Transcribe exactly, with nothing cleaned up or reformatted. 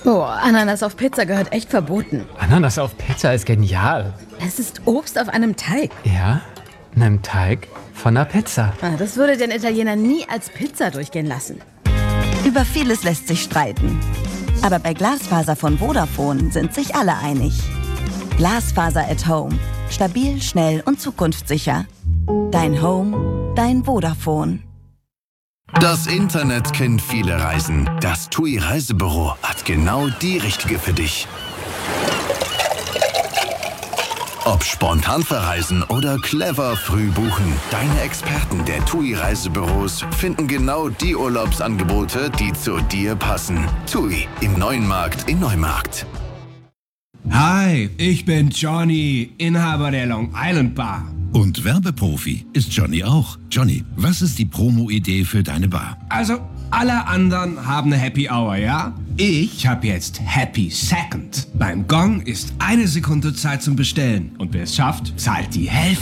Oh, Ananas auf Pizza gehört echt verboten. Ananas auf Pizza ist genial. Es ist Obst auf einem Teig. Ja, einem Teig von einer Pizza. Ah, das würde den Italiener nie als Pizza durchgehen lassen. Über vieles lässt sich streiten. Aber bei Glasfaser von Vodafone sind sich alle einig. Glasfaser at Home. Stabil, schnell und zukunftssicher. Dein Home, dein Vodafone. Das Internet kennt viele Reisen. Das T U I Reisebüro hat genau die richtige für dich. Ob spontan verreisen oder clever früh buchen, deine Experten der T U I Reisebüros finden genau die Urlaubsangebote, die zu dir passen. T U I im neuen Markt in Neumarkt. Hi, ich bin Johnny, Inhaber der Long Island Bar. Und Werbeprofi ist Johnny auch. Johnny, was ist die Promo-Idee für deine Bar? Also, alle anderen haben eine Happy Hour, ja? Ich habe jetzt Happy Second. Beim Gong ist eine Sekunde Zeit zum Bestellen. Und wer es schafft, zahlt die Hälfte.